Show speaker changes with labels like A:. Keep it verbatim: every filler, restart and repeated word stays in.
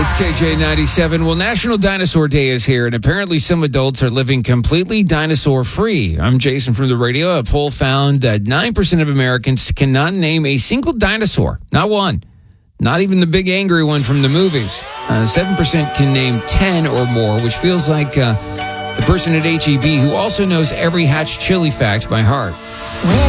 A: It's K J ninety-seven. Well, National Dinosaur Day is here, and apparently some adults are living completely dinosaur-free. I'm Jason from the radio. A poll found that nine percent of Americans cannot name a single dinosaur. Not one. Not even the big angry one from the movies. Uh, seven percent can name ten or more, which feels like uh, the person at H E B who also knows every Hatch chili fact by heart.